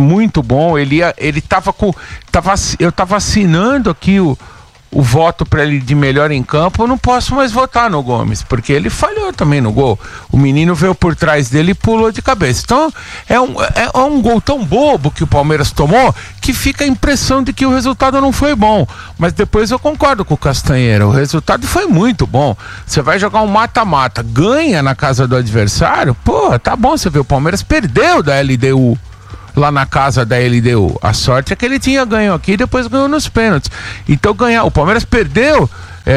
muito bom. Eu tava assinando aqui o voto para ele de melhor em campo. Eu não posso mais votar no Gomes, porque ele falhou também no gol. O menino veio por trás dele e pulou de cabeça. Então é um gol tão bobo que o Palmeiras tomou, que fica a impressão de que o resultado não foi bom. Mas depois eu concordo com o Castanheira, o resultado foi muito bom. Você vai jogar um mata-mata, ganha na casa do adversário, pô, tá bom. Você vê, o Palmeiras perdeu da LDU lá na casa da LDU. A sorte é que ele tinha ganho aqui e depois ganhou nos pênaltis. Então o Palmeiras perdeu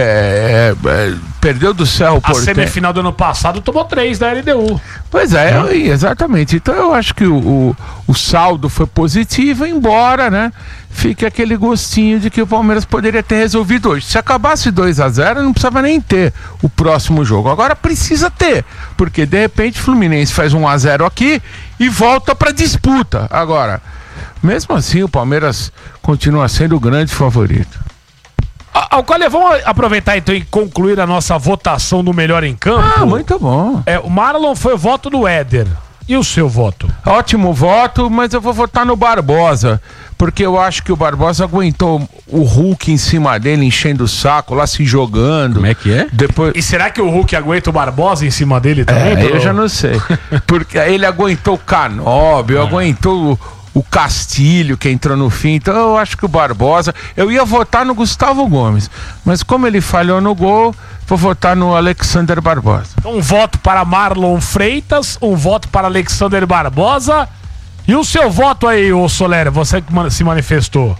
perdeu do Cerro Porteño. A semifinal do ano passado tomou 3 da LDU. Pois é, exatamente. Então eu acho que o saldo foi positivo, embora, né, fique aquele gostinho de que o Palmeiras poderia ter resolvido hoje. Se acabasse 2-0, não precisava nem ter o próximo jogo. Agora precisa ter, porque de repente o Fluminense faz 1-0 aqui e volta para disputa. Agora, mesmo assim, o Palmeiras continua sendo o grande favorito. Alcolha, vamos aproveitar então e concluir a nossa votação do melhor em campo. Muito bom. O Marlon foi o voto do Éder. E o seu voto? Ótimo voto, mas eu vou votar no Barbosa, porque eu acho que o Barbosa aguentou o Hulk em cima dele, enchendo o saco, lá se jogando. Como é que é? Depois... E será que o Hulk aguenta o Barbosa em cima dele também? Eu já não sei. Porque ele aguentou o Canóbio, aguentou o Castilho, que entrou no fim. Então eu acho que o Barbosa... Eu ia votar no Gustavo Gomes, mas como ele falhou no gol, vou votar no Alexander Barbosa. Um voto para Marlon Freitas, um voto para Alexander Barbosa. E o seu voto aí, ô Soler, você que se manifestou?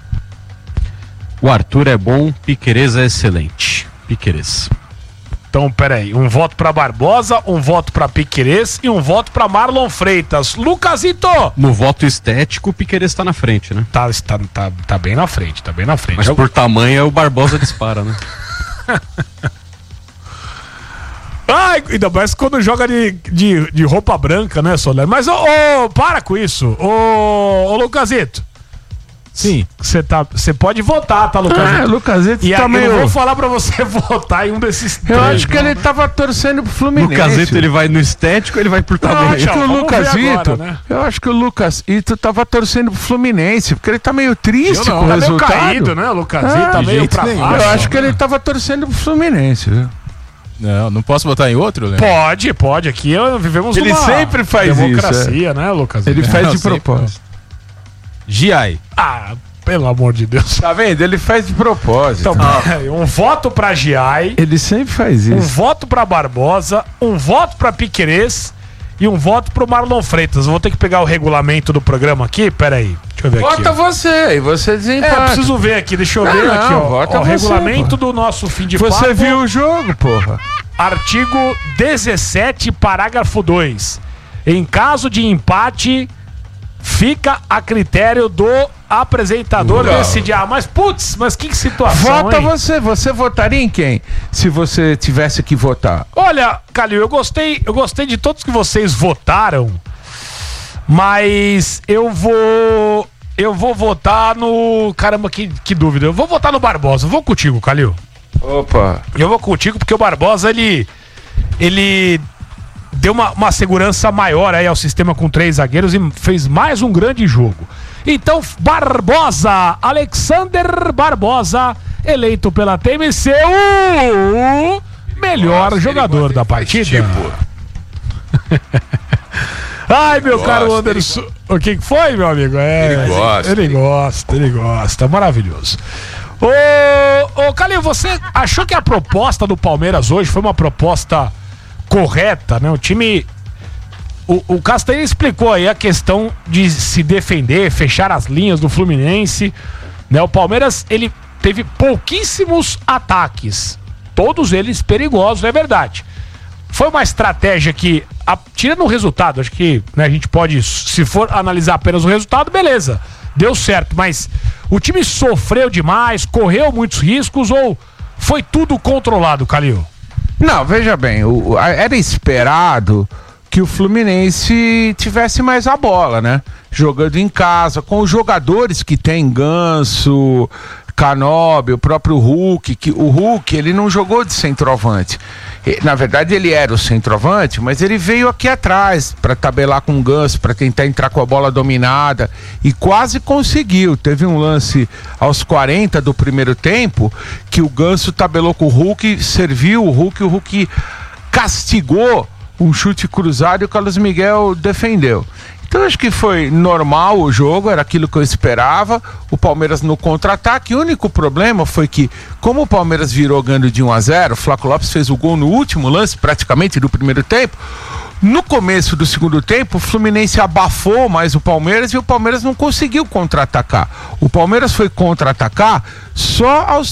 O Arthur é bom, Piquerez é excelente. Piquerez. Então, peraí, um voto para Barbosa, um voto para Piquerez e um voto para Marlon Freitas. Lucasito! No voto estético, o Piquerez tá na frente, né? Tá bem na frente, tá bem na frente. Mas por tamanho, o Barbosa dispara, né? Ai, ainda mais quando joga de roupa branca, né, Soler? Mas, para com isso. Ô, Lucasito. Sim. Você pode votar, tá, Lucasito? Lucasito e tá meio... eu vou falar pra você votar em um desses três. Eu acho que ele tava torcendo pro Fluminense. Lucasito, ele vai no estético, ele vai por tamanho. Eu acho que o Lucasito tava torcendo pro Fluminense, porque ele tá meio triste com o resultado. Tá meio caído, né, o Lucasito? Tá meio pra baixo. Eu acho que ele tava torcendo pro Fluminense, viu? Não posso votar em outro, Leandro? Pode. Aqui vivemos ele uma sempre faz democracia, né, Lucas? Ele faz de propósito. Giai. Pelo amor de Deus. Tá vendo? Ele faz de propósito. Então, um voto pra Giai. Ele sempre faz isso. Um voto pra Barbosa, um voto pra Piquerez e um voto pro Marlon Freitas. Eu vou ter que pegar o regulamento do programa aqui, peraí. Deixa eu ver aqui. Vota você, e você desempata. Preciso ver aqui, deixa eu ver aqui, ó. Vota o você, regulamento do nosso fim de Você viu o jogo, porra. Artigo 17, parágrafo 2. Em caso de empate, fica a critério do apresentador decidir. Mas que situação, Vota hein? Você votaria em quem? Se você tivesse que votar. Olha, Calil, eu gostei de todos que vocês votaram, mas eu vou votar no... Caramba, que dúvida. Eu vou votar no Barbosa. Eu vou contigo, Calil. Opa. Eu vou contigo porque o Barbosa, ele deu uma segurança maior aí ao sistema com 3 zagueiros e fez mais um grande jogo. Então, Barbosa, Alexander Barbosa, eleito pela TMC, o melhor jogador da partida. Ai, meu caro Anderson. O que foi, meu amigo? Ele gosta. Maravilhoso. Ô, Calil, você achou que a proposta do Palmeiras hoje foi uma proposta correta, né? O time... O Castanheira explicou aí a questão de se defender, fechar as linhas do Fluminense, né? O Palmeiras, ele teve pouquíssimos ataques, todos eles perigosos, é verdade. Foi uma estratégia que, tirando o resultado, acho que, né, a gente pode, se for analisar apenas o resultado, beleza, deu certo, mas o time sofreu demais, correu muitos riscos ou foi tudo controlado, Calil? Não, veja bem, era esperado que o Fluminense tivesse mais a bola, né? Jogando em casa, com os jogadores que tem, Ganso, Canóbio, o próprio Hulk, que o Hulk, ele não jogou de centroavante. Na verdade, ele era o centroavante, mas ele veio aqui atrás para tabelar com o Ganso, para tentar entrar com a bola dominada, e quase conseguiu. Teve um lance aos 40 do primeiro tempo que o Ganso tabelou com o Hulk, serviu o Hulk castigou um chute cruzado e o Carlos Miguel defendeu. Então acho que foi normal o jogo, era aquilo que eu esperava. O Palmeiras no contra-ataque. O único problema foi que, como o Palmeiras virou ganhando de 1-0, o Flaco Lopes fez o gol no último lance, praticamente, do primeiro tempo. No começo do segundo tempo, o Fluminense abafou mais o Palmeiras e o Palmeiras não conseguiu contra-atacar. O Palmeiras foi contra-atacar só aos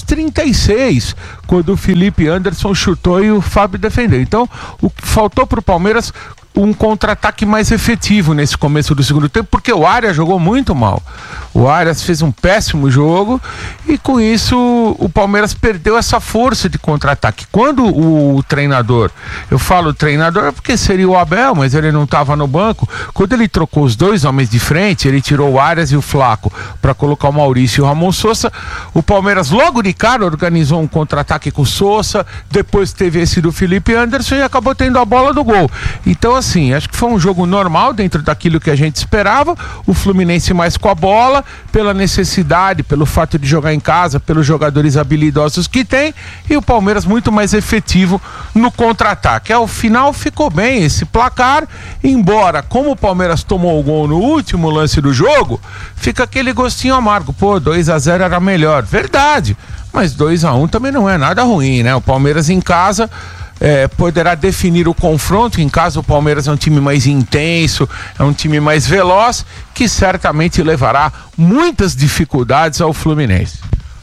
36, quando o Felipe Anderson chutou e o Fábio defendeu. Então, o que faltou para o Palmeiras um contra-ataque mais efetivo nesse começo do segundo tempo, porque o Arias jogou muito mal. O Arias fez um péssimo jogo e com isso o Palmeiras perdeu essa força de contra-ataque. Quando o treinador, eu falo treinador porque seria o Abel, mas ele não estava no banco, quando ele trocou os dois homens de frente, ele tirou o Arias e o Flaco para colocar o Maurício e o Ramon Sosa, o Palmeiras logo de cara organizou um contra-ataque com o Sosa, depois teve esse do Felipe Anderson e acabou tendo a bola do gol. Então assim, acho que foi um jogo normal dentro daquilo que a gente esperava, o Fluminense mais com a bola, pela necessidade, pelo fato de jogar em casa, pelos jogadores habilidosos que tem, e o Palmeiras muito mais efetivo no contra-ataque. Ao final ficou bem esse placar, embora como o Palmeiras tomou o gol no último lance do jogo, fica aquele gostinho amargo, 2-0 era melhor, verdade, mas 2-1 também não é nada ruim, né? O Palmeiras em casa poderá definir o confronto. Em casa o Palmeiras é um time mais intenso, é um time mais veloz, que certamente levará muitas dificuldades ao Fluminense.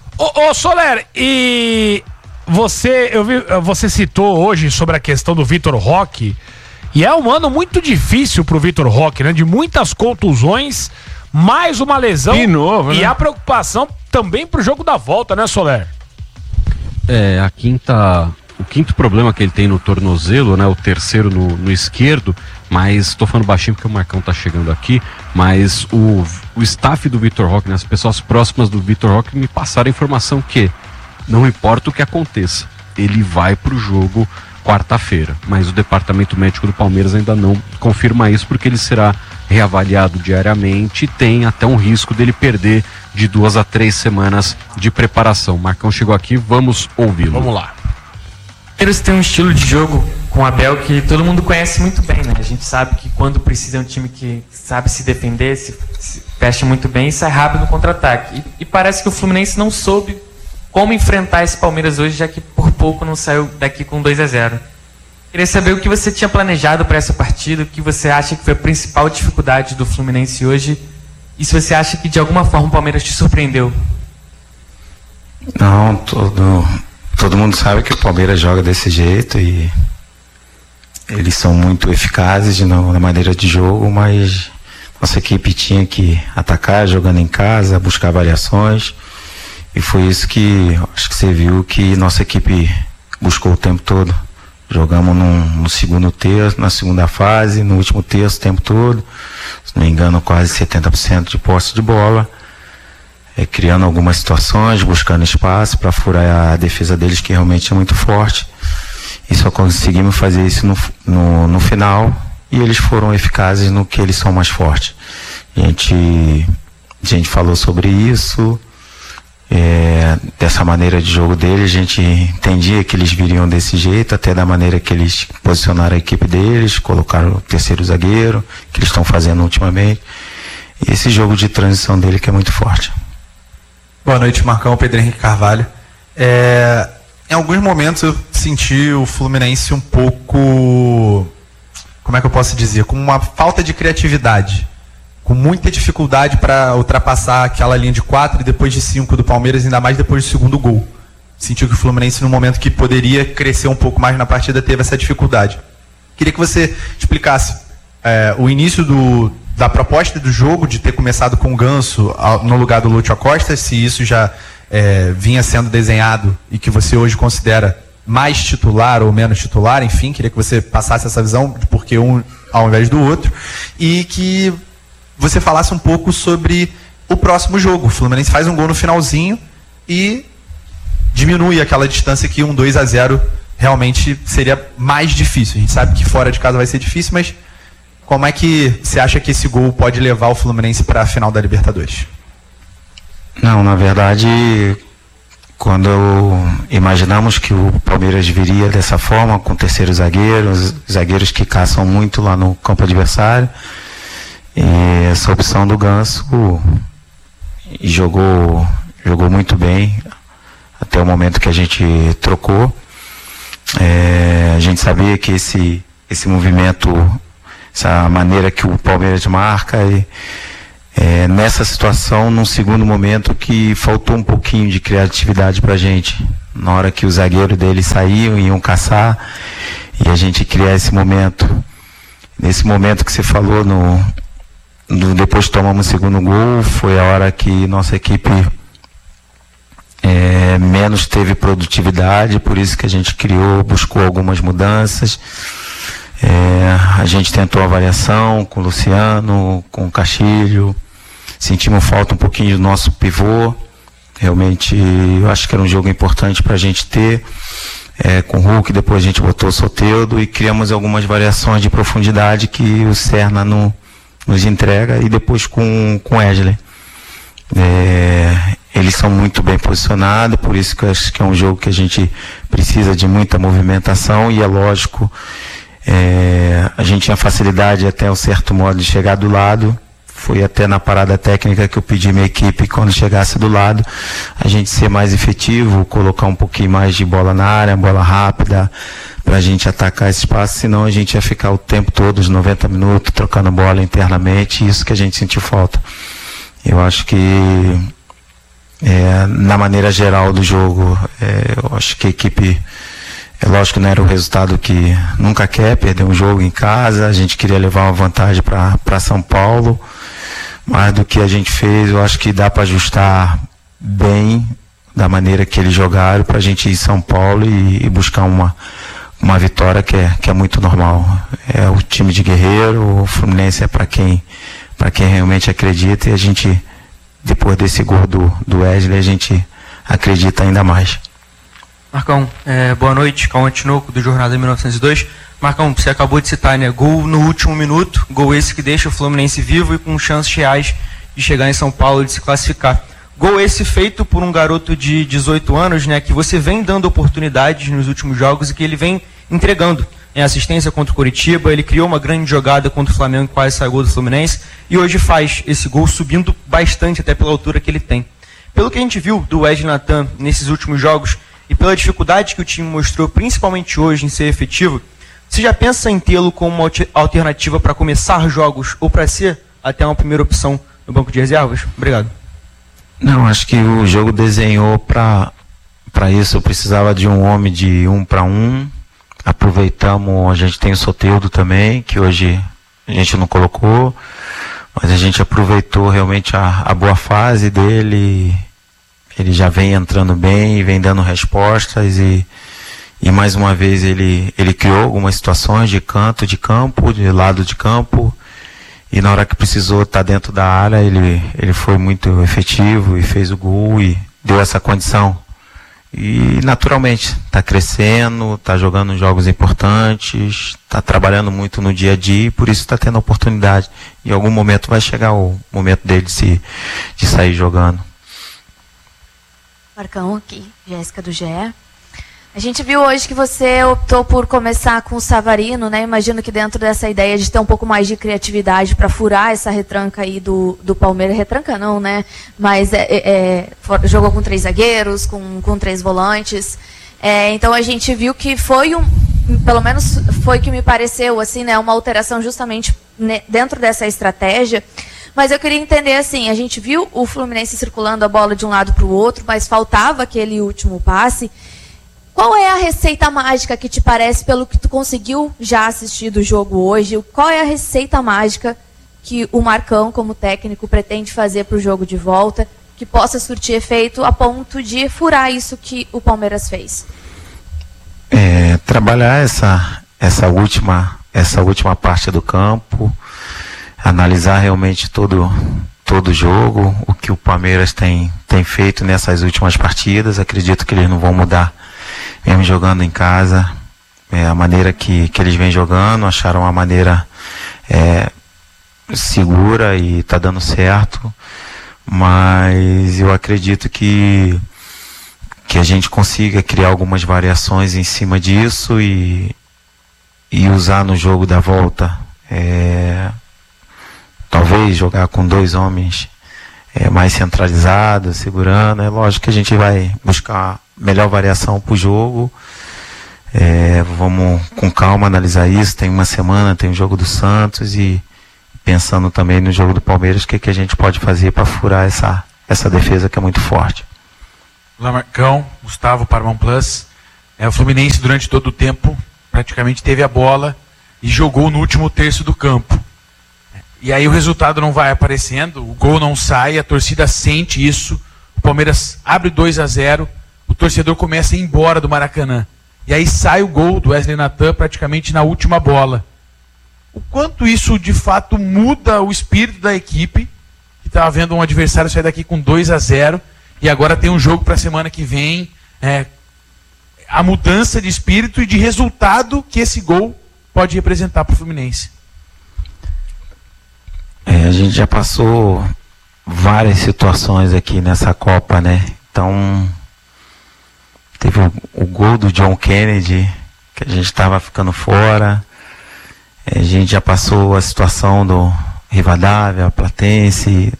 Ô Soler, e você citou hoje sobre a questão do Vitor Roque, e é um ano muito difícil pro Vitor Roque, né? De muitas contusões, mais uma lesão de novo, né? E a preocupação também pro jogo da volta, né, Soler? O quinto problema que ele tem no tornozelo, né? O terceiro no esquerdo, mas tô falando baixinho porque o Marcão tá chegando aqui, mas o staff do Vitor Roque, né, as pessoas próximas do Vitor Roque me passaram a informação que não importa o que aconteça, ele vai pro jogo quarta-feira, mas o departamento médico do Palmeiras ainda não confirma isso, porque ele será reavaliado diariamente e tem até um risco dele perder de 2 a 3 semanas de preparação. O Marcão chegou aqui, vamos ouvi-lo. Vamos lá. Eles têm um estilo de jogo com o Abel que todo mundo conhece muito bem, né? A gente sabe que quando precisa é um time que sabe se defender, se fecha muito bem e sai rápido no contra-ataque. E parece que o Fluminense não soube como enfrentar esse Palmeiras hoje, já que por pouco não saiu daqui com 2-0. Queria saber o que você tinha planejado para essa partida, o que você acha que foi a principal dificuldade do Fluminense hoje, e se você acha que de alguma forma o Palmeiras te surpreendeu. Não, todo mundo sabe que o Palmeiras joga desse jeito e eles são muito eficazes na maneira de jogo, mas nossa equipe tinha que atacar jogando em casa, buscar variações, e foi isso que acho que você viu que nossa equipe buscou o tempo todo. Jogamos no segundo terço, na segunda fase, no último terço o tempo todo, se não me engano quase 70% de posse de bola, criando algumas situações, buscando espaço para furar a defesa deles, que realmente é muito forte, e só conseguimos fazer isso no final, e eles foram eficazes no que eles são mais fortes. A gente falou sobre isso, dessa maneira de jogo deles, a gente entendia que eles viriam desse jeito, até da maneira que eles posicionaram a equipe deles, colocaram o terceiro zagueiro, que eles estão fazendo ultimamente, e esse jogo de transição dele que é muito forte. Boa noite, Marcão, Pedro Henrique Carvalho. Em alguns momentos eu senti o Fluminense um pouco, como é que eu posso dizer, com uma falta de criatividade, com muita dificuldade para ultrapassar aquela linha de 4 e depois de 5 do Palmeiras, ainda mais depois do segundo gol. Senti que o Fluminense, no momento que poderia crescer um pouco mais na partida, teve essa dificuldade. Queria que você explicasse o início da proposta do jogo, de ter começado com o Ganso no lugar do Lúcio Acosta, se isso já vinha sendo desenhado e que você hoje considera mais titular ou menos titular, enfim, queria que você passasse essa visão de por que um ao invés do outro, e que você falasse um pouco sobre o próximo jogo. O Fluminense faz um gol no finalzinho, e diminui aquela distância que um 2-0 realmente seria mais difícil. A gente sabe que fora de casa vai ser difícil, mas como é que você acha que esse gol pode levar o Fluminense para a final da Libertadores? Não, na verdade, quando imaginamos que o Palmeiras viria dessa forma, com terceiro zagueiro, os zagueiros que caçam muito lá no campo adversário, e essa opção do Ganso jogou muito bem até o momento que a gente trocou. A gente sabia que esse movimento, essa maneira que o Palmeiras marca, nessa situação, num segundo momento, que faltou um pouquinho de criatividade pra gente. Na hora que os zagueiros deles saíam, iam caçar, e a gente criar esse momento. Nesse momento que você falou, depois tomamos o segundo gol, foi a hora que nossa equipe menos teve produtividade, por isso que a gente buscou algumas mudanças. A gente tentou a variação com o Luciano, com o Castilho, sentimos falta um pouquinho do nosso pivô. Realmente, eu acho que era um jogo importante para a gente ter, com o Hulk, depois a gente botou o Soteldo e criamos algumas variações de profundidade que o Serna nos entrega, e depois com o Wesley. Eles são muito bem posicionados, por isso que eu acho que é um jogo que a gente precisa de muita movimentação, e é lógico, a gente tinha facilidade até um certo modo de chegar do lado. Foi até na parada técnica que eu pedi à minha equipe, quando chegasse do lado, a gente ser mais efetivo, colocar um pouquinho mais de bola na área, bola rápida, para a gente atacar esse espaço, senão a gente ia ficar o tempo todo, os 90 minutos, trocando bola internamente, isso que a gente sentiu falta. Eu acho que na maneira geral do jogo, eu acho que a equipe, lógico, não era o resultado que nunca quer, perder um jogo em casa, a gente queria levar uma vantagem para São Paulo, mas do que a gente fez, eu acho que dá para ajustar bem da maneira que eles jogaram, para a gente ir em São Paulo e buscar uma vitória que é muito normal. É o time de guerreiro, o Fluminense é para quem realmente acredita, e a gente, depois desse gol do Wesley, a gente acredita ainda mais. Marcão, boa noite, Cauã Tinoco, do Jornada 1902. Marcão, você acabou de citar, né? Gol no último minuto, gol esse que deixa o Fluminense vivo e com chances reais de chegar em São Paulo e de se classificar. Gol esse feito por um garoto de 18 anos, né? Que você vem dando oportunidades nos últimos jogos e que ele vem entregando. Em assistência contra o Coritiba, ele criou uma grande jogada contra o Flamengo, quase saiu gol do Fluminense, e hoje faz esse gol subindo bastante, até pela altura que ele tem. Pelo que a gente viu do Wesley Natan nesses últimos jogos, e pela dificuldade que o time mostrou, principalmente hoje, em ser efetivo, você já pensa em tê-lo como uma alternativa para começar jogos, ou para ser até uma primeira opção no banco de reservas? Obrigado. Não, acho que o jogo desenhou para isso. Eu precisava de um homem de 1 para 1. Aproveitamos, a gente tem o Soteldo também, que hoje a gente não colocou, mas a gente aproveitou realmente a boa fase dele. Ele já vem entrando bem, vem dando respostas, e mais uma vez ele criou algumas situações de canto de campo, de lado de campo, e na hora que precisou estar dentro da área, ele foi muito efetivo e fez o gol e deu essa condição. E naturalmente está crescendo, está jogando jogos importantes, está trabalhando muito no dia a dia, e por isso está tendo oportunidade. Em algum momento vai chegar o momento dele de sair jogando. Marcão aqui, Jéssica do GE. A gente viu hoje que você optou por começar com o Savarino, né? Imagino que dentro dessa ideia de ter um pouco mais de criatividade para furar essa retranca aí do Palmeiras, retranca não, né? Mas jogou com 3 zagueiros, com 3 volantes. Então a gente viu que foi pelo menos foi que me pareceu assim, né? Uma alteração justamente dentro dessa estratégia. Mas eu queria entender assim, a gente viu o Fluminense circulando a bola de um lado para o outro, mas faltava aquele último passe. Qual é a receita mágica que te parece, pelo que tu conseguiu já assistir do jogo hoje? Qual é a receita mágica que o Marcão, como técnico, pretende fazer para o jogo de volta, que possa surtir efeito a ponto de furar isso que o Palmeiras fez? Trabalhar essa última parte do campo, analisar realmente todo todo o jogo, o que o Palmeiras tem feito nessas últimas partidas. Acredito que eles não vão mudar, mesmo jogando em casa, a maneira que eles vêm jogando. Acharam uma maneira segura e está dando certo, mas eu acredito que a gente consiga criar algumas variações em cima disso e usar no jogo da volta, talvez jogar com 2 homens mais centralizados, segurando. É lógico que a gente vai buscar melhor variação para o jogo. Vamos com calma analisar isso. Tem uma semana, tem o jogo do Santos e pensando também no jogo do Palmeiras, o que a gente pode fazer para furar essa defesa que é muito forte. Olá, Marcão, Gustavo, Paramount Plus. O Fluminense durante todo o tempo praticamente teve a bola e jogou no último terço do campo. E aí o resultado não vai aparecendo, o gol não sai, a torcida sente isso, o Palmeiras abre 2-0, o torcedor começa a ir embora do Maracanã. E aí sai o gol do Wesley Natan praticamente na última bola. O quanto isso de fato muda o espírito da equipe, que estava vendo um adversário sair daqui com 2-0 e agora tem um jogo para a semana que vem. A mudança de espírito e de resultado que esse gol pode representar para o Fluminense. A gente já passou várias situações aqui nessa Copa, né? Então, teve o gol do John Kennedy, que a gente estava ficando fora. A gente já passou a situação do Rivadavia, Platense.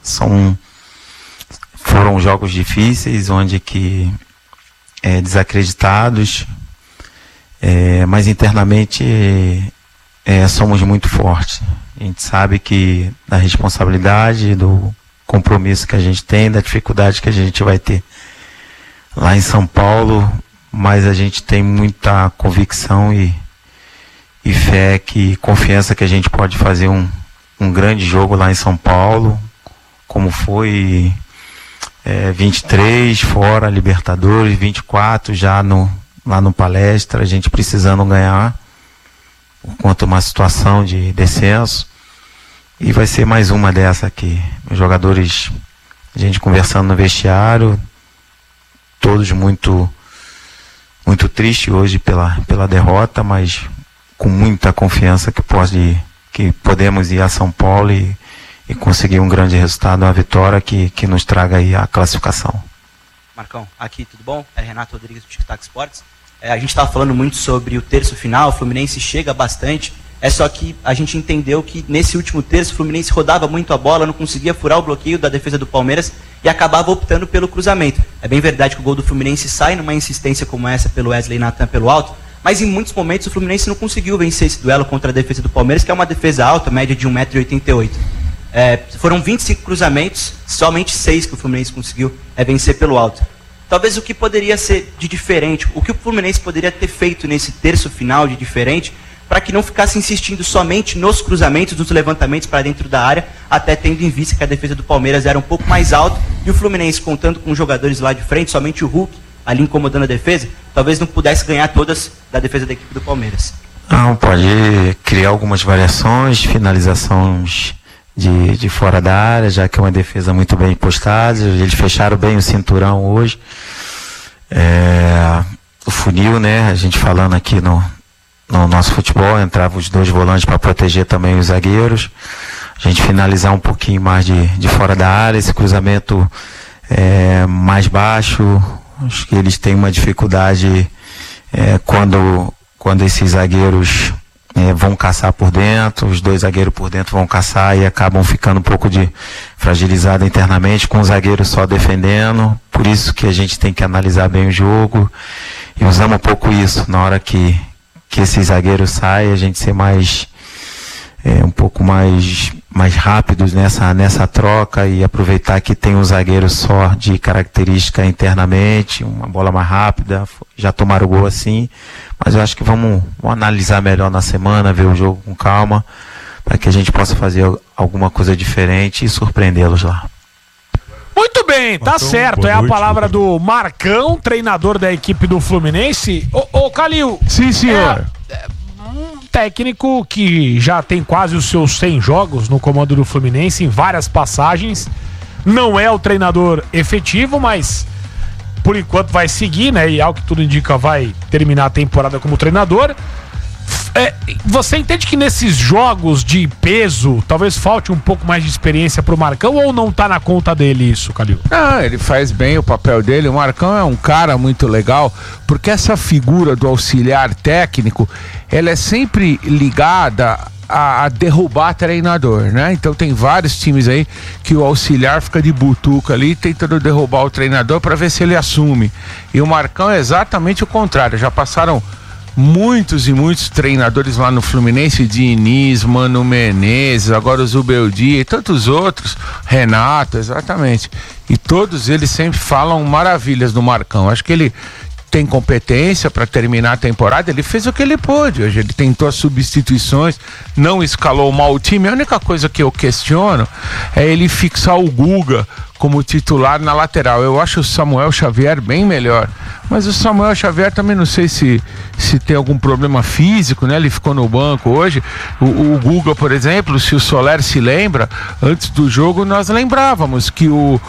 Foram jogos difíceis, onde que desacreditados, mas internamente somos muito fortes. A gente sabe que da responsabilidade, do compromisso que a gente tem, da dificuldade que a gente vai ter lá em São Paulo, mas a gente tem muita convicção e fé, confiança que a gente pode fazer um grande jogo lá em São Paulo, como foi 23 fora Libertadores, 24 já lá no Palestra, a gente precisando ganhar por conta de uma situação de descenso, e vai ser mais uma dessa aqui. Os jogadores, a gente conversando no vestiário, todos muito tristes hoje pela derrota, mas com muita confiança que podemos ir a São Paulo e conseguir um grande resultado, uma vitória que nos traga aí a classificação. Marcão, aqui tudo bom? Renato Rodrigues do Tic Tac Sports. A gente estava falando muito sobre o terço final, o Fluminense chega bastante, só que a gente entendeu que nesse último terço o Fluminense rodava muito a bola, não conseguia furar o bloqueio da defesa do Palmeiras e acabava optando pelo cruzamento. É bem verdade que o gol do Fluminense sai numa insistência como essa pelo Wesley Natan pelo alto, mas em muitos momentos o Fluminense não conseguiu vencer esse duelo contra a defesa do Palmeiras, que é uma defesa alta, média de 1,88 m. Foram 25 cruzamentos, somente 6 que o Fluminense conseguiu vencer pelo alto. Talvez o que poderia ser de diferente, o que o Fluminense poderia ter feito nesse terço final de diferente, para que não ficasse insistindo somente nos cruzamentos, nos levantamentos para dentro da área, até tendo em vista que a defesa do Palmeiras era um pouco mais alta, e o Fluminense, contando com jogadores lá de frente, somente o Hulk ali incomodando a defesa, talvez não pudesse ganhar todas da defesa da equipe do Palmeiras. Não, pode criar algumas variações, finalizações de fora da área, já que é uma defesa muito bem postada. Eles fecharam bem o cinturão hoje. O funil, né? A gente falando aqui no nosso futebol, entrava os 2 volantes para proteger também os zagueiros. A gente finalizar um pouquinho mais de fora da área, esse cruzamento mais baixo. Acho que eles têm uma dificuldade quando esses zagueiros vão caçar por dentro, os 2 zagueiros por dentro vão caçar e acabam ficando um pouco fragilizado internamente, com o zagueiro só defendendo. Por isso que a gente tem que analisar bem o jogo e usamos um pouco isso na hora que esses zagueiros saem, a gente ser um pouco mais rápidos nessa troca e aproveitar que tem um zagueiro só de característica internamente, uma bola mais rápida. Já tomaram o gol assim, mas eu acho que vamos analisar melhor na semana, ver o jogo com calma, para que a gente possa fazer alguma coisa diferente e surpreendê-los lá. Muito bem, tá certo. É a palavra do Marcão, treinador da equipe do Fluminense. Ô Calil. Sim, senhor. técnico que já tem quase os seus 100 jogos no comando do Fluminense, em várias passagens. Não é o treinador efetivo, mas por enquanto vai seguir, né? E ao que tudo indica, vai terminar a temporada como treinador. Você entende que nesses jogos de peso talvez falte um pouco mais de experiência pro Marcão, ou não tá na conta dele isso, Calil? Não, ele faz bem o papel dele. O Marcão é um cara muito legal, porque essa figura do auxiliar técnico, ela é sempre ligada a derrubar treinador, né? Então tem vários times aí que o auxiliar fica de butuca ali tentando derrubar o treinador para ver se ele assume. E o Marcão é exatamente o contrário. Já passaram muitos e muitos treinadores lá no Fluminense, Diniz, Mano Menezes, agora o Zubeldia e tantos outros, Renato, exatamente. E todos eles sempre falam maravilhas do Marcão. Acho que ele tem competência para terminar a temporada, ele fez o que ele pôde. Hoje ele tentou as substituições, não escalou mal o time. A única coisa que eu questiono é ele fixar o Guga como titular na lateral. Eu acho o Samuel Xavier bem melhor, mas o Samuel Xavier também não sei se tem algum problema físico, né? Ele ficou no banco hoje. O Guga, por exemplo, se o Soler se lembra, antes do jogo nós lembrávamos que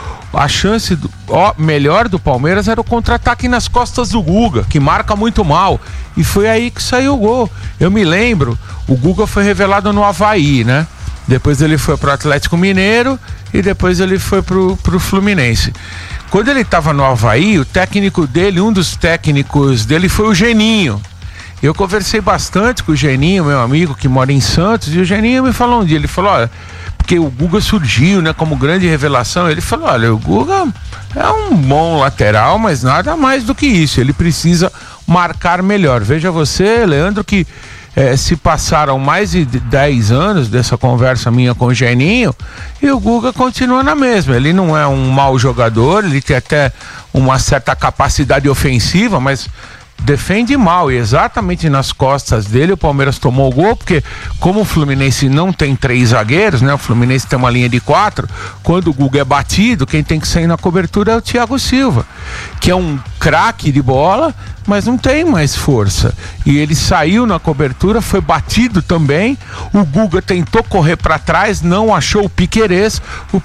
a chance melhor do Palmeiras era o contra-ataque nas costas do Guga, que marca muito mal, e foi aí que saiu o gol. Eu me lembro, o Guga foi revelado no Avaí, né? Depois ele foi pro Atlético Mineiro e depois ele foi pro Fluminense. Quando ele estava no Avaí, o técnico dele, um dos técnicos dele foi o Geninho. Eu conversei bastante com o Geninho, meu amigo que mora em Santos, e o Geninho me falou um dia, ele falou, olha, porque o Guga surgiu, né, como grande revelação, ele falou, olha, o Guga é um bom lateral, mas nada mais do que isso, ele precisa marcar melhor. Veja você, Leandro, que se passaram mais de 10 anos dessa conversa minha com o Geninho e o Guga continua na mesma. Ele não é um mau jogador, ele tem até uma certa capacidade ofensiva, mas defende mal, e exatamente nas costas dele o Palmeiras tomou o gol, porque como o Fluminense não tem 3 zagueiros, né? O Fluminense tem uma linha de 4, quando o Guga é batido, quem tem que sair na cobertura é o Thiago Silva, que é um craque de bola, mas não tem mais força, e ele saiu na cobertura, foi batido também. O Guga tentou correr para trás, não achou o Piquerez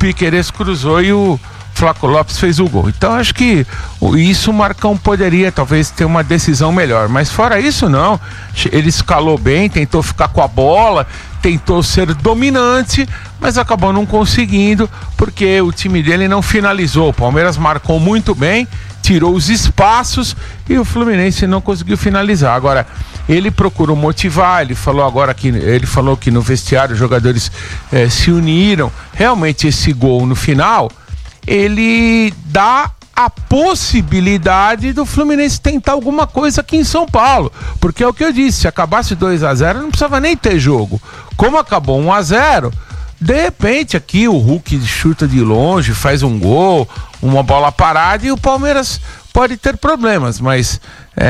cruzou e o Flaco Lopes fez o gol. Então acho que isso o Marcão poderia talvez ter uma decisão melhor, mas fora isso não, ele escalou bem, tentou ficar com a bola, tentou ser dominante, mas acabou não conseguindo, porque o time dele não finalizou. O Palmeiras marcou muito bem, tirou os espaços e o Fluminense não conseguiu finalizar. Agora, ele procurou motivar, ele falou que no vestiário os jogadores se uniram. Realmente esse gol no final, ele dá a possibilidade do Fluminense tentar alguma coisa aqui em São Paulo, porque é o que eu disse, se acabasse 2-0 não precisava nem ter jogo. Como acabou 1-0, de repente aqui o Hulk chuta de longe, faz um gol, uma bola parada, e o Palmeiras pode ter problemas, mas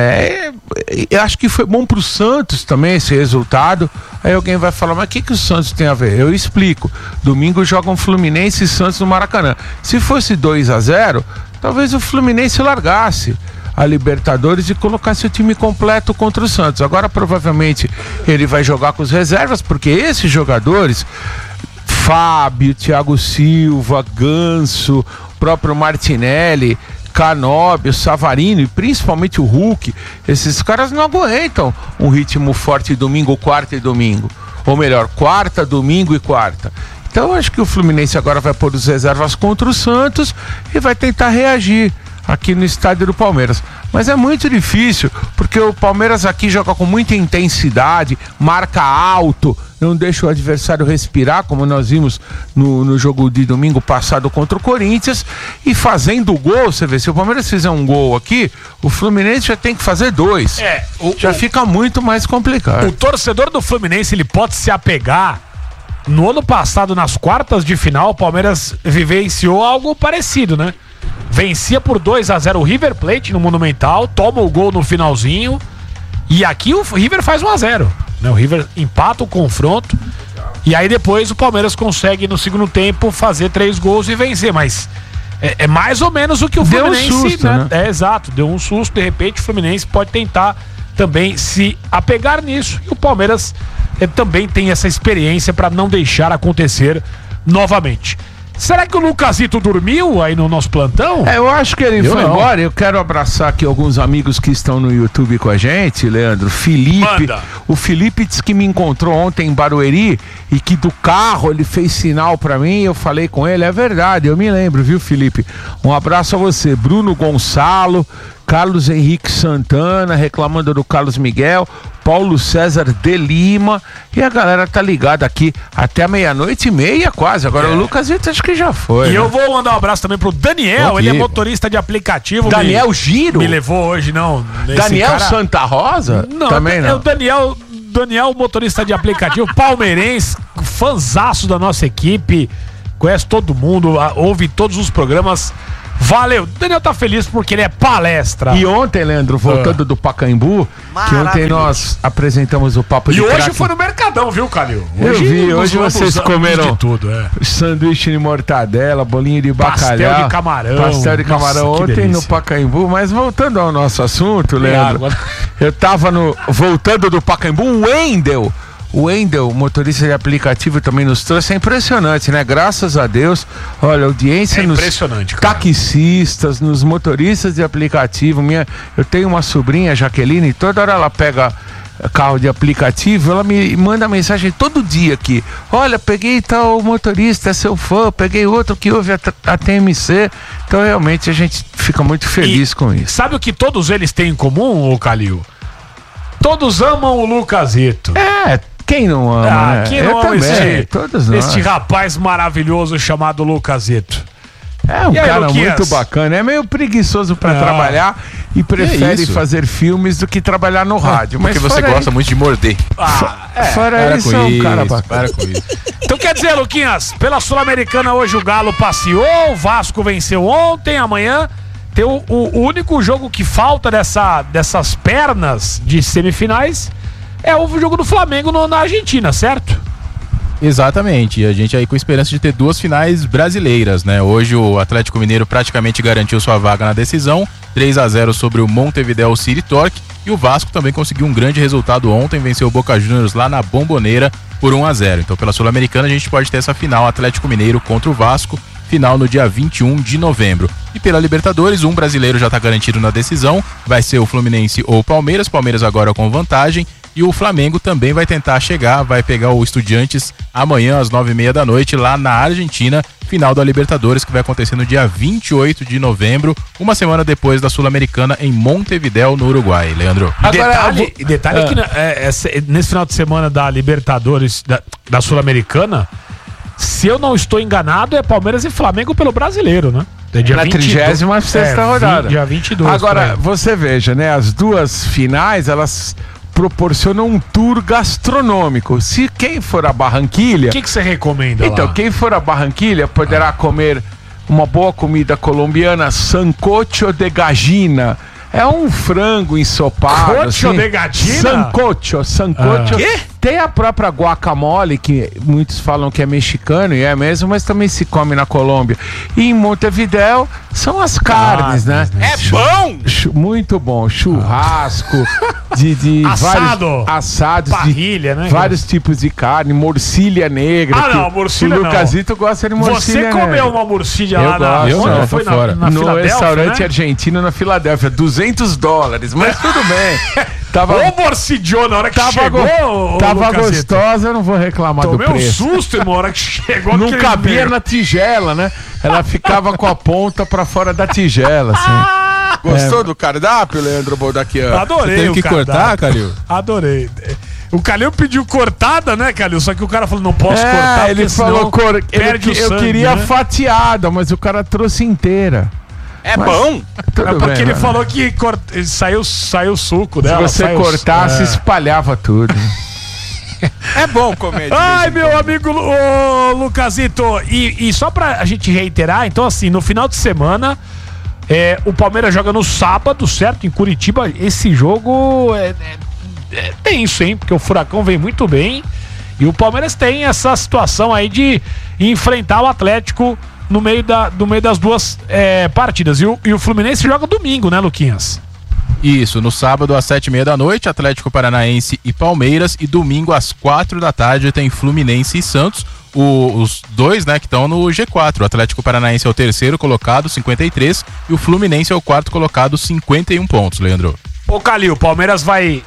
eu acho que foi bom pro Santos também esse resultado. Aí alguém vai falar, mas o que o Santos tem a ver? Eu explico. Domingo jogam Fluminense e Santos no Maracanã. Se fosse 2-0, talvez o Fluminense largasse a Libertadores e colocasse o time completo contra o Santos. Agora provavelmente ele vai jogar com os reservas, porque esses jogadores, Fábio, Thiago Silva, Ganso, próprio Martinelli, Canóbio, Savarino e principalmente o Hulk, esses caras não aguentam um ritmo forte domingo, quarta e domingo, ou melhor, quarta, domingo e quarta. Então acho que o Fluminense agora vai pôr os reservas contra o Santos e vai tentar reagir aqui no estádio do Palmeiras. Mas é muito difícil, porque o Palmeiras aqui joga com muita intensidade, marca alto, não deixa o adversário respirar, como nós vimos no jogo de domingo passado contra o Corinthians, e fazendo o gol, você vê, se o Palmeiras fizer um gol aqui, o Fluminense já tem que fazer 2. Já fica muito mais complicado. O torcedor do Fluminense, ele pode se apegar. No ano passado, nas quartas de final, o Palmeiras vivenciou algo parecido, né? Vencia por 2-0 o River Plate no Monumental, toma o gol no finalzinho, e aqui o River faz 1-0, né? O River empata o confronto, e aí depois o Palmeiras consegue no segundo tempo fazer 3 gols e vencer, mas é mais ou menos o que o Fluminense, deu um susto, né? Exato, deu um susto. De repente o Fluminense pode tentar também se apegar nisso. E o Palmeiras também tem essa experiência para não deixar acontecer novamente. Será que o Lucasito dormiu aí no nosso plantão? Eu acho que ele foi embora. Eu quero abraçar aqui alguns amigos que estão no YouTube com a gente, Leandro. Felipe. Manda. O Felipe disse que me encontrou ontem em Barueri e que do carro ele fez sinal pra mim. Eu falei com ele. É verdade, eu me lembro, viu, Felipe? Um abraço a você. Bruno Gonçalo, Carlos Henrique Santana, reclamando do Carlos Miguel, Paulo César de Lima, e a galera tá ligada aqui até 00:30 quase. Agora o Lucas acho que já foi. E eu vou mandar um abraço também pro Daniel, ele é motorista de aplicativo. Daniel Giro? Me levou hoje, não. Daniel cara... Santa Rosa? Não, também não. É o Daniel, motorista de aplicativo, palmeirense, fanzaço da nossa equipe, conhece todo mundo, ouve todos os programas. Valeu, Daniel tá feliz porque ele é palestra. E ontem, Leandro, voltando do Pacaembu, que ontem nós apresentamos o Papo de Craque. E hoje foi no Mercadão, viu, Calil? Eu vi, hoje vocês comeram tudo, sanduíche de mortadela, bolinho de bacalhau, pastel de camarão. Nossa, ontem no Pacaembu. Mas voltando ao nosso assunto, Leandro, eu tava voltando do Pacaembu, o Wendel, motorista de aplicativo, também nos trouxe. É impressionante, né? Graças a Deus, olha, a audiência nos taxistas, nos motoristas de aplicativo. Eu tenho uma sobrinha, Jaqueline, toda hora ela pega carro de aplicativo, ela me manda mensagem todo dia aqui. Olha, peguei tal motorista, é seu fã, peguei outro que ouve a TMC. Então, realmente, a gente fica muito feliz com isso. Sabe o que todos eles têm em comum, Calil? Todos amam o Lucasito. Quem não ama, né? Quem não ama este rapaz maravilhoso chamado Lucasito? É um cara muito bacana, é meio preguiçoso pra trabalhar e prefere fazer filmes do que trabalhar no rádio. Porque você gosta muito de morder. Fora isso, é um cara bacana. Para com isso. Então quer dizer, Luquinhas, pela Sul-Americana hoje o Galo passeou, o Vasco venceu ontem, amanhã tem o único jogo que falta dessas pernas de semifinais é o jogo do Flamengo na Argentina, certo? Exatamente, e a gente aí com esperança de ter 2 finais brasileiras, né? Hoje o Atlético Mineiro praticamente garantiu sua vaga na decisão, 3-0 sobre o Montevideo City Torque, e o Vasco também conseguiu um grande resultado ontem, venceu o Boca Juniors lá na Bombonera por 1-0. Então pela Sul-Americana a gente pode ter essa final Atlético Mineiro contra o Vasco, final no dia 21 de novembro. E pela Libertadores, um brasileiro já está garantido na decisão, vai ser o Fluminense ou o Palmeiras agora com vantagem, e o Flamengo também vai tentar chegar, vai pegar o Estudiantes amanhã às 21h30 lá na Argentina, final da Libertadores que vai acontecer no dia 28 de novembro, uma semana depois da Sul-Americana em Montevideo, no Uruguai. Leandro. Detalhe que nesse final de semana da Libertadores, da Sul-Americana, se eu não estou enganado, é Palmeiras e Flamengo pelo brasileiro, né? É dia na 36ª rodada. Dia 22. Agora, você veja, né? As duas finais, elas proporcionam um tour gastronômico. Se quem for a Barranquilha... O que você recomenda então, lá? Quem for a Barranquilha poderá comer uma boa comida colombiana, sancocho de gallina. É um frango ensopado. Sancocho de gallina? Sancocho. Quê? Tem a própria guacamole, que muitos falam que é mexicano, e é mesmo, mas também se come na Colômbia. E em Montevideo são as carnes, né? É bom! Muito bom. Churrasco, de vários assados, parrilha, né? Vários tipos de carne, morcilha negra. Morcilha não. O Lucasito gosta de morcilha negra. Você comeu uma morcilha lá na no restaurante argentino na Filadélfia, $200, mas tudo bem. Ô, morcidiou na hora que chegou. Tava gostosa, eu não vou reclamar do preço. Tomei um susto, irmão, na hora que chegou. Não cabia na tigela, né? Ela ficava com a ponta pra fora da tigela, assim. Gostou do cardápio, Leandro Boldaquian? Adorei. Você teve que cortar, Calil? Adorei. O Calil pediu cortada, né, Calil? Só que o cara falou, não posso cortar, ele falou, eu queria fatiada, mas o cara trouxe inteira. É bom? Porque ele falou que saiu o suco dela. Se você cortasse, espalhava tudo. É bom comer. Ai, meu amigo Lucasito. E só pra gente reiterar, então assim, no final de semana, o Palmeiras joga no sábado, certo? Em Curitiba. Esse jogo é tenso, hein? Porque o Furacão vem muito bem. E o Palmeiras tem essa situação aí de enfrentar o Atlético no meio das duas partidas. E o Fluminense joga domingo, né, Luquinhas? Isso, no sábado às 7h30 da noite, Atlético Paranaense e Palmeiras, e domingo às 4 da tarde tem Fluminense e Santos. Os dois, né, que estão no G4. O Atlético Paranaense é o terceiro colocado, 53, e o Fluminense é o quarto colocado, 51 pontos, Leandro. Ô, Calil, o Palmeiras vai...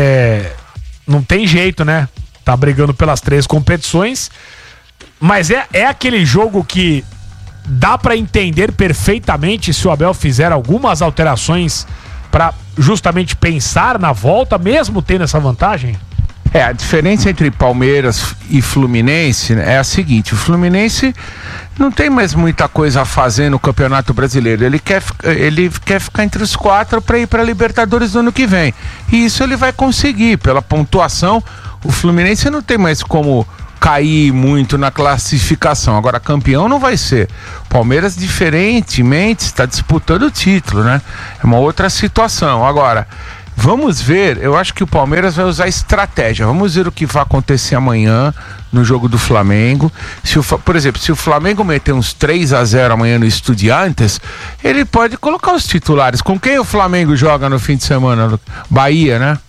não tem jeito, né? Tá brigando pelas 3 competições, mas é aquele jogo que dá pra entender perfeitamente se o Abel fizer algumas alterações pra justamente pensar na volta, mesmo tendo essa vantagem? A diferença entre Palmeiras e Fluminense é a seguinte: o Fluminense não tem mais muita coisa a fazer no Campeonato Brasileiro. Ele quer ficar entre os 4 para ir para a Libertadores do ano que vem. E isso ele vai conseguir. Pela pontuação, o Fluminense não tem mais como cair muito na classificação. Agora, campeão não vai ser. Palmeiras, diferentemente, está disputando o título, né? É uma outra situação. Agora, vamos ver, eu acho que o Palmeiras vai usar estratégia. Vamos ver o que vai acontecer amanhã no jogo do Flamengo. Por exemplo, se o Flamengo meter uns 3-0 amanhã no Estudiantes, ele pode colocar os titulares. Com quem o Flamengo joga no fim de semana? Bahia, né?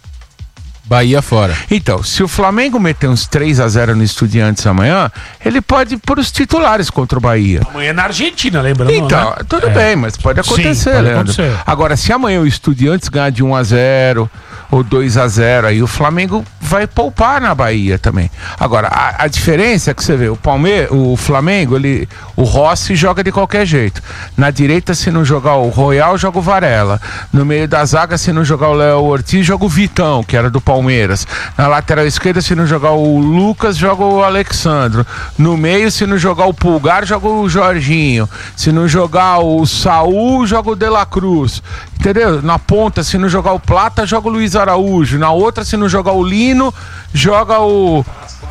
Bahia fora. Então, se o Flamengo meter uns 3-0 no Estudiantes amanhã, ele pode pôr os titulares contra o Bahia. Amanhã é na Argentina, lembrando. Então, né? Tudo bem, mas pode acontecer, sim, pode Leandro. Acontecer. Agora, se amanhã o Estudiantes ganhar de 1-0 ou 2-0, aí o Flamengo vai poupar na Bahia também. Agora, a diferença é que você vê, o Flamengo, o Rossi joga de qualquer jeito. Na direita, se não jogar o Royal, joga o Varela. No meio da zaga, se não jogar o Léo Ortiz, joga o Vitão, que era do Palmeiras. Na lateral esquerda, se não jogar o Lucas, joga o Alexandro. No meio, se não jogar o Pulgar, joga o Jorginho. Se não jogar o Saul, joga o De La Cruz. Entendeu? Na ponta, se não jogar o Plata, joga o Luiz Araújo. Na outra, se não jogar o Lino, joga o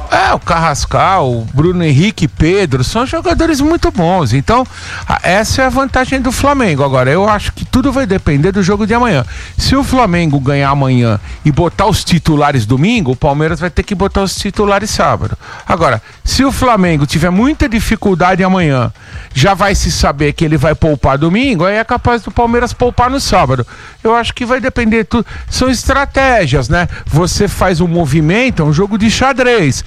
Carrascal, o Bruno Henrique, Pedro. São jogadores muito bons. Então, essa é a vantagem do Flamengo. Agora, eu acho que tudo vai depender do jogo de amanhã. Se o Flamengo ganhar amanhã e botar os titulares domingo, o Palmeiras vai ter que botar os titulares sábado. Agora, se o Flamengo tiver muita dificuldade amanhã, já vai se saber que ele vai poupar domingo, aí é capaz do Palmeiras poupar no sábado. Eu acho que vai depender tudo. São estratégias, né? Você faz um movimento, é um jogo de xadrez,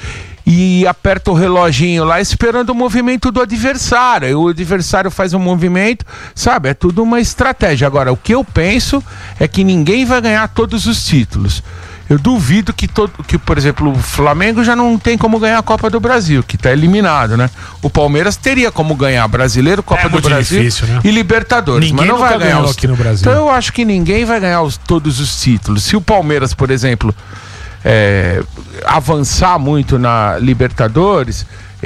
e aperta o reloginho lá esperando o movimento do adversário. E o adversário faz um movimento, sabe? É tudo uma estratégia. Agora, o que eu penso é que ninguém vai ganhar todos os títulos. Eu duvido que, por exemplo, o Flamengo já não tem como ganhar a Copa do Brasil, que está eliminado, né? O Palmeiras teria como ganhar Brasileiro, Copa do Brasil, difícil, né? E Libertadores, mas não vai ganhar aqui no Brasil. Então eu acho que ninguém vai ganhar todos os títulos. Se o Palmeiras, por exemplo, avançar muito na Libertadores,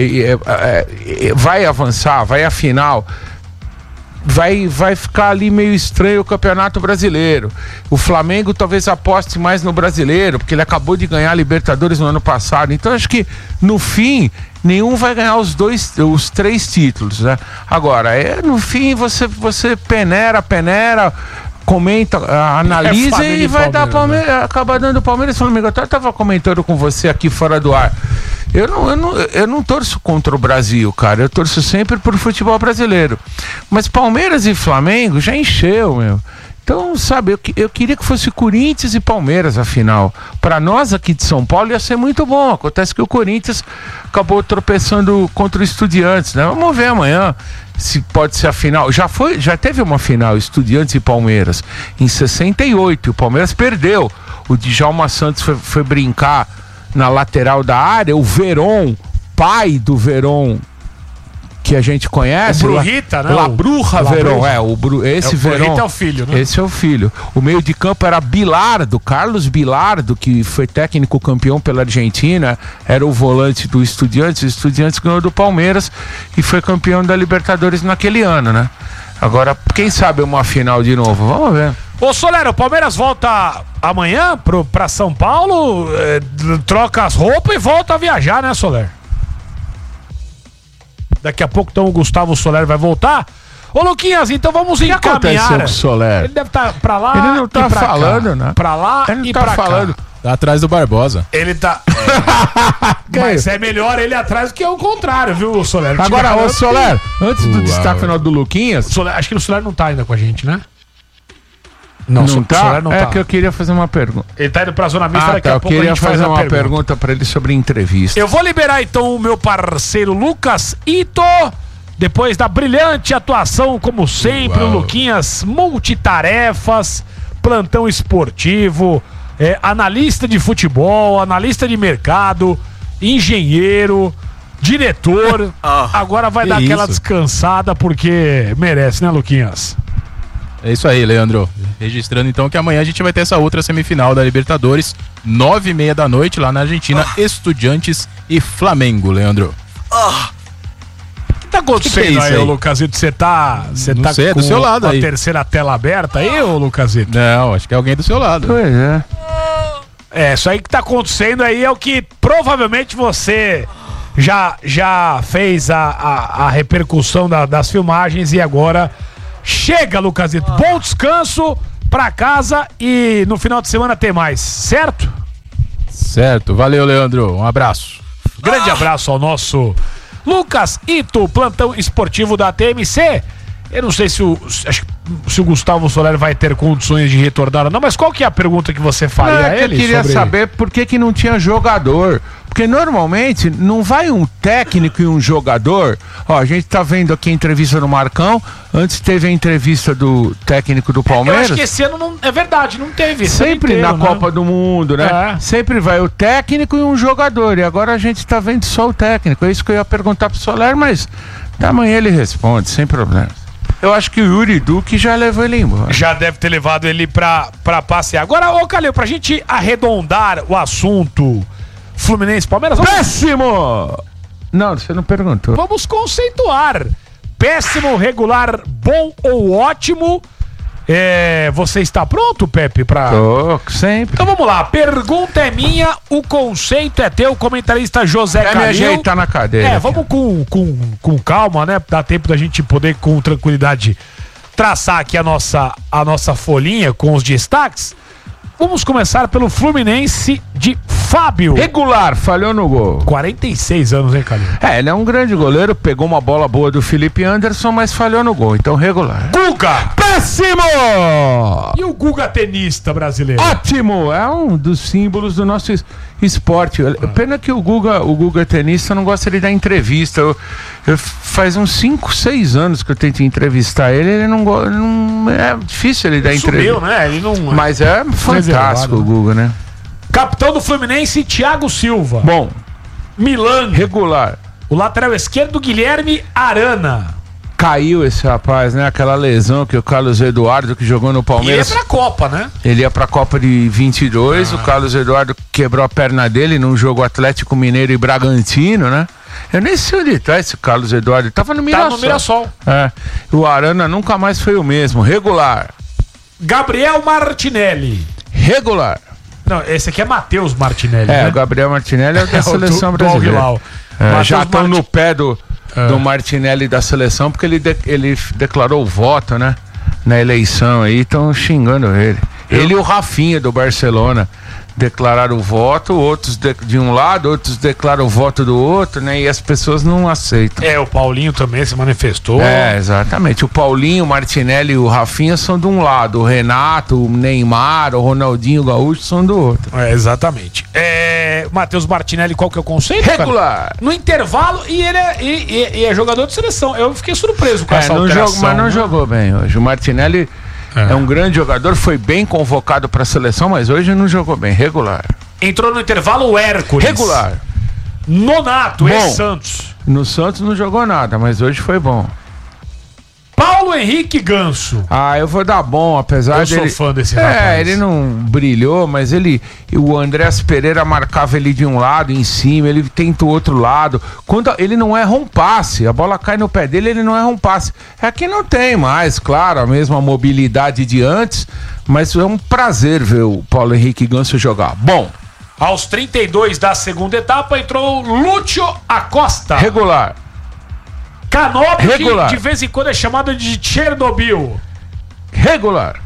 vai avançar, vai à final, vai ficar ali meio estranho o Campeonato Brasileiro. O Flamengo talvez aposte mais no Brasileiro, porque ele acabou de ganhar a Libertadores no ano passado. Então acho que no fim nenhum vai ganhar os 3 títulos, né? Agora, no fim você peneira, comenta, analisa e vai dar Palmeiras, né? Acaba dando Palmeiras e Flamengo. Eu estava comentando com você aqui fora do ar. Eu não torço contra o Brasil, cara. Eu torço sempre pro futebol brasileiro. Mas Palmeiras e Flamengo já encheu, meu. Então, sabe, eu queria que fosse Corinthians e Palmeiras a final. Para nós aqui de São Paulo ia ser muito bom. Acontece que o Corinthians acabou tropeçando contra o Estudiantes, né? Vamos ver amanhã se pode ser a final. Já teve uma final, Estudiantes e Palmeiras, em 68. O Palmeiras perdeu. O Djalma Santos foi brincar na lateral da área. O Veron, pai do Veron, que a gente conhece, o Brujita, né? Labruja Veron, esse Veron. Brujita é o filho, né? Esse é o filho. O meio de campo era Bilardo, Carlos Bilardo, que foi técnico campeão pela Argentina, era o volante do Estudiantes. O Estudiantes ganhou do Palmeiras e foi campeão da Libertadores naquele ano, né? Agora, quem sabe uma final de novo? Vamos ver. Ô Soler, o Palmeiras volta amanhã pra São Paulo, troca as roupas e volta a viajar, né, Soler? Daqui a pouco, então, o Gustavo Soler vai voltar. Ô, Luquinhas, então vamos encaminhar. O que aconteceu com o Soler? Ele deve estar pra lá. Ele não tá falando, né? Pra lá ele não e tá pra falando. Cá. Tá atrás do Barbosa. Ele tá. Mas é melhor ele atrás do que o contrário, viu, Soler? Agora, ô, Soler, antes do destaque final do Luquinhas. Soler, acho que o Soler não tá ainda com a gente, né? Não tá? É que eu queria fazer uma pergunta. Ele tá indo pra zona mista, daqui a pouco eu queria fazer uma pergunta pra ele sobre entrevista. Eu vou liberar então o meu parceiro Lucas Ito. Depois da brilhante atuação, como sempre, o Luquinhas, multitarefas, plantão esportivo, analista de futebol, analista de mercado, engenheiro, diretor. Agora vai dar aquela descansada porque merece, né, Luquinhas? É isso aí, Leandro. Registrando então que amanhã a gente vai ter essa outra semifinal da Libertadores, 9h30 da noite, lá na Argentina, Estudiantes e Flamengo, Leandro. O que tá acontecendo aí, ô Lucasito? Você tá com do seu lado a aí. Terceira tela aberta aí, ô Lucasito? Não, acho que é alguém do seu lado. Pois é. Isso aí que tá acontecendo aí é o que provavelmente você já fez a repercussão das filmagens e agora chega, Lucasito. Bom descanso pra casa e no final de semana tem mais, certo? Certo. Valeu, Leandro. Um abraço. Grande abraço ao nosso Lucas Ito, plantão esportivo da TMC. Eu não sei se o Gustavo Soler vai ter condições de retornar ou não, mas qual que é a pergunta que você faria a ele? Eu queria saber por que não tinha jogador. Porque normalmente não vai um técnico e um jogador. Ó, a gente tá vendo aqui a entrevista do Marcão. Antes teve a entrevista do técnico do Palmeiras. Eu acho que esse ano não é verdade, não teve. Sempre inteiro, na Copa do Mundo, né? Sempre vai o técnico e um jogador. E agora a gente tá vendo só o técnico. É isso que eu ia perguntar pro Soler, mas amanhã ele responde, sem problema. Eu acho que o Yuri Duque já levou ele embora. Já deve ter levado ele pra passear. Agora, ô Calil, pra gente arredondar o assunto Fluminense Palmeiras. Péssimo! Não, você não perguntou. Vamos conceituar. Péssimo, regular, bom ou ótimo. Você está pronto, Pepe? Tô, sempre. Então vamos lá, a pergunta é minha, o conceito é teu, comentarista José Calil. Me ajeitar na cadeira. Vamos com calma, né? Dá tempo da gente poder, com tranquilidade, traçar aqui a nossa folhinha com os destaques. Vamos começar pelo Fluminense de Fábio. Regular, falhou no gol. 46 anos, hein, Calil? Ele é um grande goleiro, pegou uma bola boa do Felipe Anderson, mas falhou no gol, então regular. Guga! Péssimo! E o Guga tenista brasileiro? Ótimo! É um dos símbolos do nosso esporte. Pena que o Guga tenista não gosta de dar entrevista. Faz uns 5, 6 anos que eu tento entrevistar ele não é difícil ele dar entrevista. Sumiu, né? Ele não... Mas é fantástico o Guga, né? Capitão do Fluminense, Thiago Silva. Bom. Milan. Regular. O lateral esquerdo, Guilherme Arana. Caiu esse rapaz, né? Aquela lesão que o Carlos Eduardo, que jogou no Palmeiras. Ele ia pra Copa, né? Ele ia pra Copa de 22. O Carlos Eduardo quebrou a perna dele num jogo Atlético Mineiro e Bragantino, né? Eu nem sei onde tá esse Carlos Eduardo. Ele tava no Mirassol. Tá no Mirassol. O Arana nunca mais foi o mesmo. Regular. Gabriel Martinelli. Regular. Não, esse aqui é Matheus Martinelli. O Gabriel Martinelli é da seleção brasileira. Já estão no pé do Martinelli da seleção, porque ele declarou o voto, né? Na eleição aí, estão xingando ele. Ele e o Rafinha do Barcelona declararam o voto, outros de um lado, outros declaram o voto do outro, né? E as pessoas não aceitam. O Paulinho também se manifestou. Exatamente. O Paulinho, o Martinelli e o Rafinha são de um lado, o Renato, o Neymar, o Ronaldinho Gaúcho são do outro. Exatamente. Matheus Martinelli, qual que é o conceito? Regular. Cara? No intervalo, e ele é jogador de seleção. Eu fiquei surpreso com essa alteração. Mas não jogou bem hoje. O Martinelli é um grande jogador, foi bem convocado para a seleção, mas hoje não jogou bem. Regular. Entrou no intervalo o Hércules. Regular. Nonato, ex-Santos. No Santos não jogou nada, mas hoje foi bom. Paulo Henrique Ganso. Eu vou dar bom, apesar de. Eu sou fã desse rapaz. Ele não brilhou, mas o Andrés Pereira marcava ele de um lado, em cima, ele tenta o outro lado. Quando ele não erra um passe, a bola cai no pé dele, ele não erra um passe. Aqui não tem mais, claro, a mesma mobilidade de antes, mas é um prazer ver o Paulo Henrique Ganso jogar. Bom. Aos 32 da segunda etapa, entrou Lúcio Acosta. Regular. Canóbio, que de vez em quando é chamado de Chernobyl. Regular.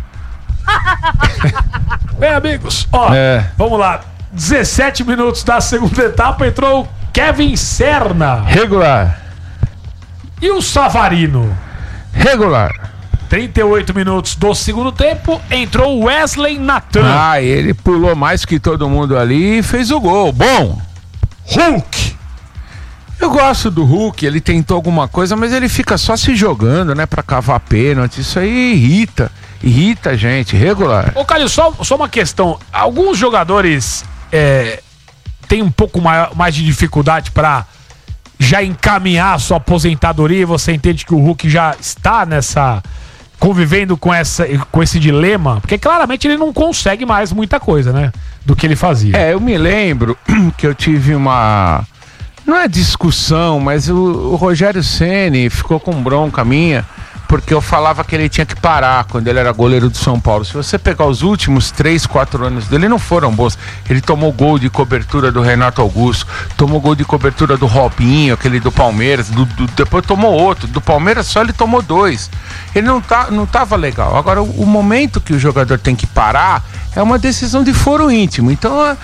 Bem, amigos, vamos lá. 17 minutos da segunda etapa, entrou Kevin Serna. Regular. E o Savarino? Regular. 38 minutos do segundo tempo, entrou o Wesley Nathan. Ele pulou mais que todo mundo ali e fez o gol. Bom, Hulk. Eu gosto do Hulk, ele tentou alguma coisa, mas ele fica só se jogando, né, pra cavar pênalti. Isso aí irrita a gente, regular. Ô, Calil, só uma questão. Alguns jogadores têm um pouco mais de dificuldade pra já encaminhar a sua aposentadoria, e você entende que o Hulk já está convivendo com esse dilema, porque claramente ele não consegue mais muita coisa, né, do que ele fazia. Eu me lembro que eu tive não é discussão, mas o Rogério Ceni ficou com bronca minha, porque eu falava que ele tinha que parar quando ele era goleiro do São Paulo. Se você pegar os últimos 3, 4 anos dele, não foram bons. Ele tomou gol de cobertura do Renato Augusto, tomou gol de cobertura do Robinho, aquele do Palmeiras, depois tomou outro. Do Palmeiras só ele tomou 2. Ele não tava legal. Agora, o momento que o jogador tem que parar é uma decisão de foro íntimo. Então,